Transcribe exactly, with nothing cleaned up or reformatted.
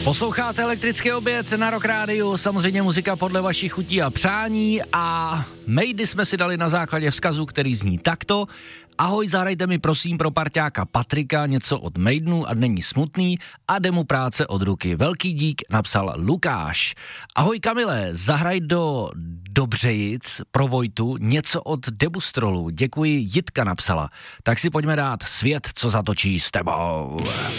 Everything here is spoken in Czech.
Posloucháte Elektrický oběd na Rock Rádiu, samozřejmě muzika podle vašich chutí a přání a mejdy jsme si dali na základě vzkazu, který zní takto. Ahoj, zahrajte mi prosím pro parťáka Patrika něco od Maidenu a není smutný a jde mu práce od ruky. Velký dík, napsal Lukáš. Ahoj Kamile, zahraj do Dobřejic pro Vojtu něco od Debustrolu. Děkuji, Jitka napsala. Tak si pojďme dát Svět, co zatočí s tebou.